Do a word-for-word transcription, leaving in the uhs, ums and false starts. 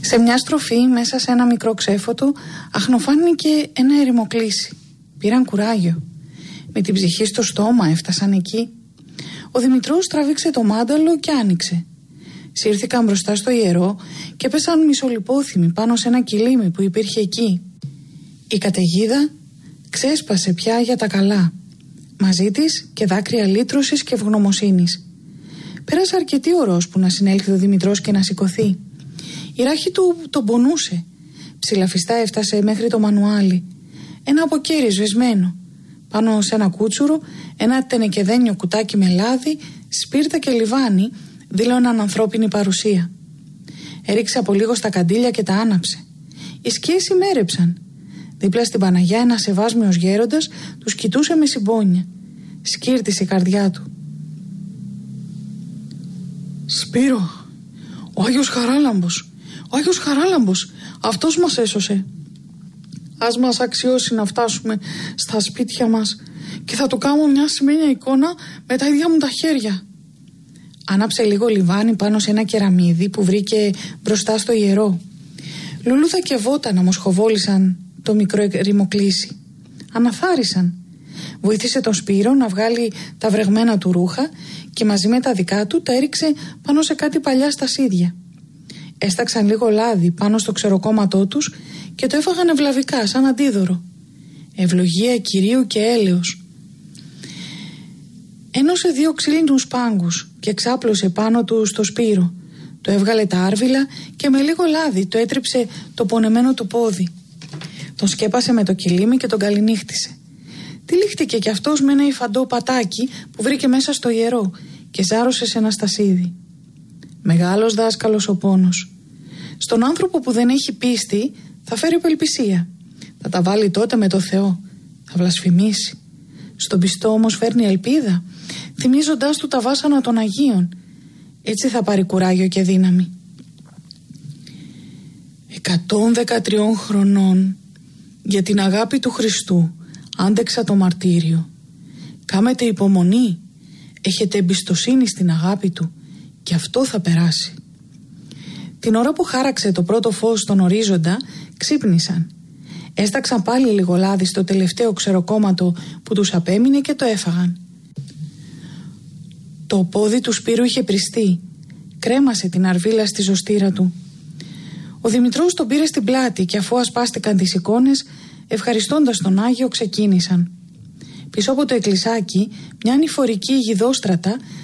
Σε μια στροφή μέσα σε ένα μικρό ξέφωτο αχνοφάνηκε ένα ερημοκλήσι. Πήραν κουράγιο. Με την ψυχή στο στόμα έφτασαν εκεί. Ο Δημητρός τραβήξε το μάνταλο και άνοιξε. Σύρθηκαν μπροστά στο ιερό και πέσαν μισολιπόθυμοι πάνω σε ένα κιλίμι που υπήρχε εκεί. Η καταιγίδα ξέσπασε πια για τα καλά. Μαζί της και δάκρυα λύτρωσης και ευγνωμοσύνης. Πέρασε αρκετή ώρα που να συνέλθει ο Δημητρός και να σηκωθεί. Η ράχη του τον πονούσε. Ψηλαφιστά έφτασε μέχρι το μανουάλι. Ένα αποκέρι σβεσμένο. Πάνω σε ένα κούτσουρο, ένα τενεκεδένιο κουτάκι με λάδι, σπίρτα και λιβάνι δήλωναν ανθρώπινη παρουσία. Έριξε από λίγο στα καντήλια και τα άναψε. Οι σκιές ημέρεψαν. Δίπλα στην Παναγιά ένας ευάσμιος γέροντας τους κοιτούσε με συμπόνια. Σκύρτησε η καρδιά του. «Σπύρο, ο Άγιος Χαράλαμπος, ο Άγιος Χαράλαμπος, αυτός μας έσωσε. Ας μας αξιώσει να φτάσουμε στα σπίτια μας και θα του κάνω μια σημαίνια εικόνα με τα ίδια μου τα χέρια». Άναψε λίγο λιβάνι πάνω σε ένα κεραμίδι που βρήκε μπροστά στο ιερό. Λουλούδα και βότανα μοσχοβόλησαν το μικρό ερημοκλήσι. Αναθάρισαν. Βοήθησε τον Σπύρο να βγάλει τα βρεγμένα του ρούχα και μαζί με τα δικά του τα έριξε πάνω σε κάτι παλιά στασίδια. Έσταξαν λίγο λάδι πάνω στο ξεροκόμματό τους και το έφαγαν ευλαβικά σαν αντίδωρο. Ευλογία Κυρίου και έλεος. Ένωσε δύο ξύλινους πάγκους και εξάπλωσε πάνω του στο Σπύρο. Το έβγαλε τα άρβιλα και με λίγο λάδι το έτριψε το πονεμένο του πόδι. Τον σκέπασε με το κιλίμι και τον καληνύχτησε. Τυλίχτηκε κι αυτός με ένα υφαντό πατάκι που βρήκε μέσα στο ιερό και ζάρωσε σε ένα στασίδι. Μεγάλος δάσκαλος ο πόνος. Στον άνθρωπο που δεν έχει πίστη θα φέρει απελπισία. Θα τα βάλει τότε με το Θεό. Θα βλασφημίσει. Στον πιστό όμως φέρνει ελπίδα, θυμίζοντάς του τα βάσανα των Αγίων. Έτσι θα πάρει κουράγιο και δύναμη. Εκατόν δεκατριών χρονών για την αγάπη του Χριστού άντεξα το μαρτύριο. Κάμετε υπομονή, έχετε εμπιστοσύνη στην αγάπη του και αυτό θα περάσει. Την ώρα που χάραξε το πρώτο φως στον ορίζοντα, ξύπνησαν. Έσταξαν πάλι λίγο λάδι στο τελευταίο ξεροκόμματο που τους απέμεινε και το έφαγαν. Το πόδι του Σπύρου είχε πριστεί. Κρέμασε την αρβίλα στη ζωστήρα του. Ο Δημητρός τον πήρε στην πλάτη και αφού ασπάστηκαν τις εικόνες, ευχαριστώντας τον Άγιο, ξεκίνησαν. Πίσω από το εκκλησάκι, μια ανηφορική γιδόστρατα